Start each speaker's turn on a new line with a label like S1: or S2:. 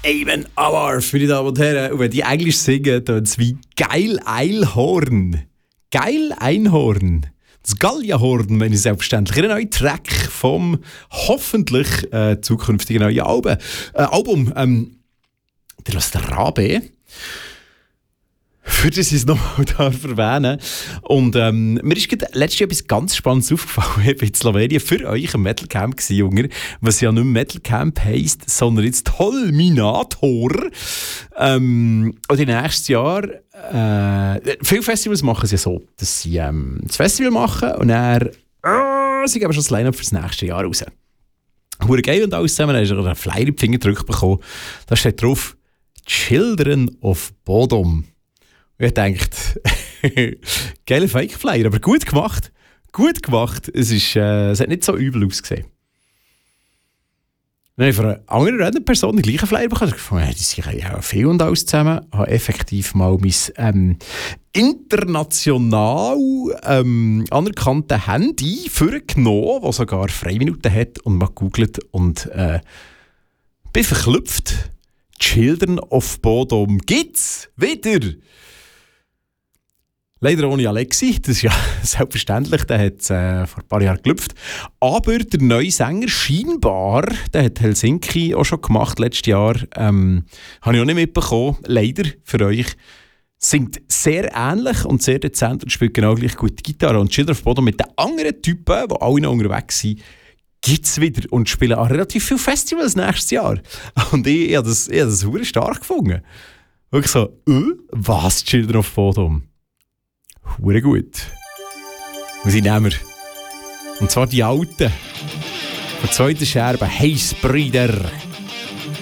S1: Eamon Amarth, meine Damen und Herren. Und wenn die Englisch singen, dann ist es wie Geil Eilhorn. Geil Einhorn. Das Galliahorn, wenn ich selbstverständlich. Ein neuer Track vom hoffentlich zukünftigen neuen Album. Der lässt der Rabe. Für das ich es nochmal erwähnen. Und mir ist letztes Jahr etwas ganz Spannendes aufgefallen. Ich war in Slowenien für euch im Metal Camp, Junge. Was ja nicht mehr Metal Camp heisst, sondern jetzt Tolminator. Und im nächsten Jahr, viele Festivals machen es ja so, dass sie das Festival machen und dann sie geben schon das Line-Up für das nächste Jahr raus. Hure geil und alles zusammen. Dann hast du einen Flyer in die Finger gedrückt bekommen. Da steht drauf Children of Bodom. Und ich dachte, geiler Fake-Flyer, aber gut gemacht. Gut gemacht. Es hat nicht so übel ausgesehen. Dann habe ich von einer anderen random Person den gleichen Flyer bekommen. Ich dachte, die sind ja viel und alles zusammen. Ich habe effektiv mal mein international anerkanntes Handy vorgenommen, das sogar Freiminuten hat, und mal gegoogelt und bin verklüpft. Children of Bodom gibt's wieder. Leider ohne Alexi, das ist ja selbstverständlich, der hat vor ein paar Jahren gelüpft. Aber der neue Sänger scheinbar, der hat Helsinki auch schon gemacht letztes Jahr, habe ich auch nicht mitbekommen, leider für euch, singt sehr ähnlich und sehr dezent und spielt genau gleich gut Gitarre. Und Children of Bodom mit den anderen Typen, die alle noch unterwegs sind, gibt es wieder und spielen auch relativ viele Festivals nächstes Jahr. Und ich habe das sehr stark gefunden. Und ich so, was, Children of Bodom? Hure gut. Und sie nehmen wir. Und zwar die alten. Von zweiter Scherbe, Heissbrider.